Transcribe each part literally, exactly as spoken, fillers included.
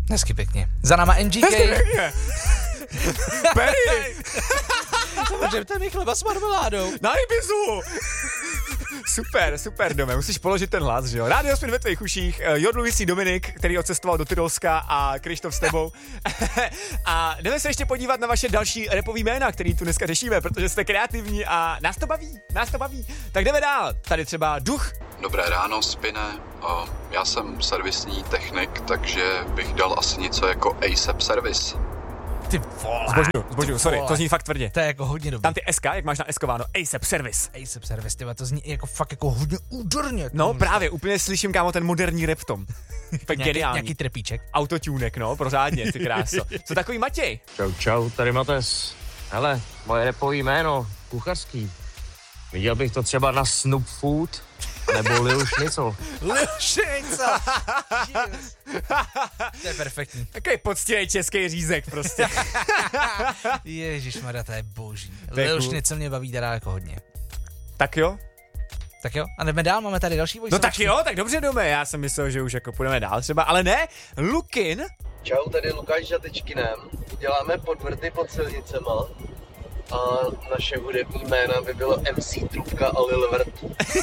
Hezky pěkně. Za náma N G K. Hezky pěkně. Perry. Protože to je chleba s marmeládou. Na Ibizu. Super, super, Dome, musíš položit ten hlas, že jo? Rádio Spin ve tvých uších, jodlující Dominik, který odcestoval do Tyrolska a Krištof s tebou. A jdeme se ještě podívat na vaše další rapový jména, který tu dneska řešíme, protože jste kreativní a nás to baví, nás to baví. Tak jdeme dál, tady třeba Duch. Dobré ráno, Spine. Já jsem servisní technik, takže bych dal asi něco jako A S A P Service. Ty vole. Zbožňuju, zbožňuju, sorry, to zní fakt tvrdě. To je jako hodně dobrý. Tam ty S K, jak máš na eskováno, A S A P Service. A S A P Service, tyba, to zní jako fakt jako hodně úderně. No právě, úplně slyším, kámo, ten moderní rap v tom. Tak nějaký, geniální. nějaký trepíček. Autotunek, no, pořádně, ty kráso. Co takový Matěj? Čau, čau, tady Mates. Hele, moje rapový jméno, kuchařský. Viděl bych to třeba na Snoop Food, nebo Lil Schnitzel. Lil Schnitzel. To je perfektní. Takový poctivý český řízek prostě. Ježišmarja, to je boží. To je Lil cool. Schnitzel mě baví teda jako hodně. Tak jo? Tak jo, a jdeme dál, máme tady další No vojsovačku. tak jo, tak dobře jdeme, já jsem myslel, že už jako půjdeme dál třeba, ale ne, Lukin. Čau, tady Lukáš Žatečkinem. Děláme podvrty pod silnicema a naše hudební jména by bylo M C Trubka a Lil Vrt.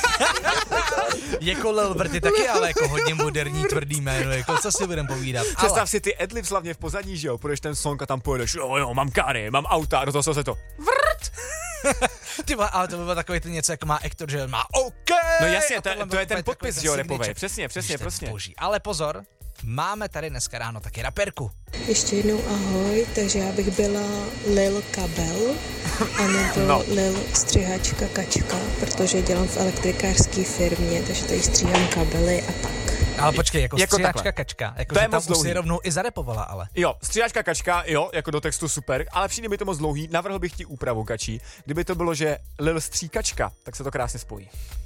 Jako Lil Vrt je taky ale jako hodně moderní, tvrdý jméno, jako co si budeme povídat. Představ Ale si ty adlibs hlavně v pozadí, že jo, půjdeš ten song a tam pojedeš, jo jo, mám kary, mám auta, a do toho se to vrt. ty vole, ale to by bylo takový to něco, jako má Ektor, že má OK. No jasně, A to, tohle to je byl ten takový podpis, ten že jo, signature. repovej, přesně, přesně, Ježiš, to je přesně. boží. Ale pozor, máme tady dneska ráno taky raperku. Ještě jednou ahoj, takže já bych byla Lil Kabel, anebo No. no. Lil Střihačka Kačka, protože dělám v elektrikářské firmě, takže tady stříhám kabely a tak. Ale počkej, jako, Jako jako stříhačka takhle. kačka, jako To že je tam moc už si dlouhý. rovnou i zarepovala, ale. Jo, stříhačka kačka, jo, jako do textu super, ale přijde mi to moc dlouhý, navrhl bych ti úpravu kačí. Kdyby to bylo, že Lil Stříkačka, tak se to krásně spojí.